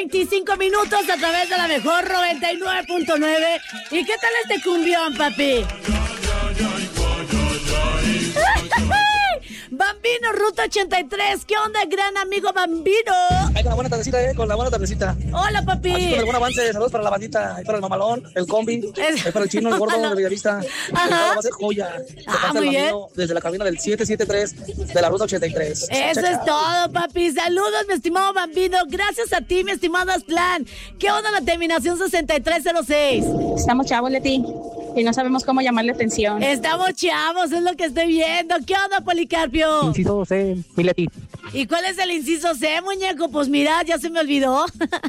25 minutos a través de la mejor 99.9. ¿Y qué tal este cumbión, papi? Bambino, Ruta 83. ¿Qué onda, gran amigo Bambino? Ay, con la buena tardecita, con la buena tardecita. Hola, papi. Aquí con algún avance, saludos para la bandita, ahí para el mamalón, el combi, ahí para el chino, el gordo de Bellavista. Va a ser joya. Muy bien. Desde la cabina del 773 de la Ruta 83. Eso es todo, papi. Saludos, mi estimado Bambino. Gracias a ti, mi estimado Aztlán. ¿Qué onda la terminación 6306? Estamos chavos, Leti, y no sabemos cómo llamarle atención. Estamos chavos, es lo que estoy viendo. ¿Qué onda, Policarpio? Inciso C, mi Leti. ¿Y cuál es el inciso C, muñeco? Pues mira, ya se me olvidó.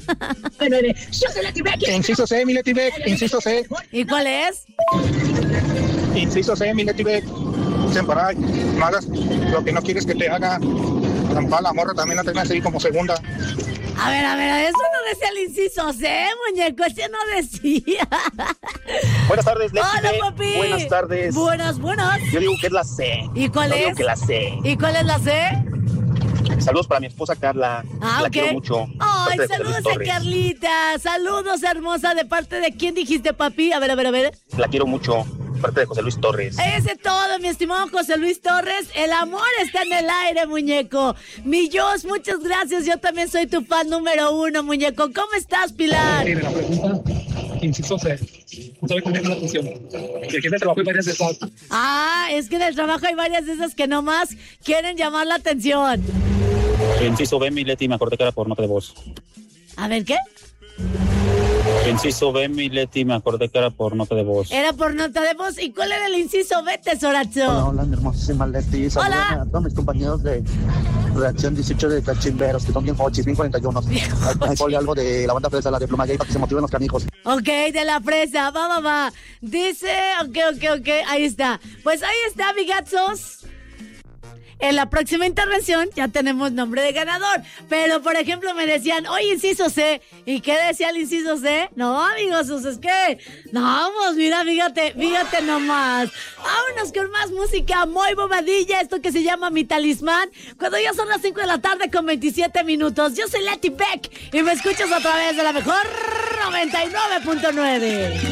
Inciso C, mi Leti Beck. Inciso C. ¿Y cuál es? Inciso C, mi Leti Beck. Dicen por ahí, no hagas lo que no quieres que te haga. La morra también la tenés ahí como segunda. A ver, eso no decía el inciso C, muñeco, ese no decía. Buenas tardes, Leti Hola, Beck. papi. Buenas tardes. Buenas. Yo digo que es la C. ¿Y cuál Yo es? digo que la C. ¿Y cuál es la C? Saludos para mi esposa Carla. La quiero mucho. Ay, Parte de José saludos Luis a Torres. Carlita. Saludos, hermosa. ¿De parte de quién dijiste, papi? A ver. La quiero mucho. Parte de José Luis Torres. Ese todo, mi estimado José Luis Torres. El amor está en el aire, muñeco. Mi Jos, muchas gracias. Yo también soy tu fan número 1, muñeco. ¿Cómo estás, Pilar? La pregunta, inciso C. No sabe cómo llamar la atención. Y aquí en el trabajo hay varias de esas. Ah, es que en el trabajo hay varias de esas que nomás quieren llamar la atención. Inciso B, mi Leti, me acordé que era por nota de voz. A ver, ¿qué? Inciso B, mi Leti, me acordé que era por nota de voz. Era por nota de voz. ¿Y cuál era el inciso B, tesorazo? Hola, mi hermosísima Leti. Saludos a todos mis compañeros de Reacción 18 de Cachimberos, que son bien hochis, bien 41. Ahí ponle algo de la banda fresa, la de Pluma Gay, para que se motiven los canijos. Ok, de la fresa, va. Dice, ok, ahí está. Pues ahí está, amigazos. En la próxima intervención ya tenemos nombre de ganador. Pero, por ejemplo, me decían, oye, inciso C. ¿Y qué decía el inciso C? No, amigos, pues es que... No, pues mira, fíjate nomás. Vámonos con más música muy bobadilla. Esto que se llama Mi Talismán. Cuando ya son las 5 de la tarde con 27 minutos. Yo soy Leti Beck y me escuchas a través de la mejor 99.9.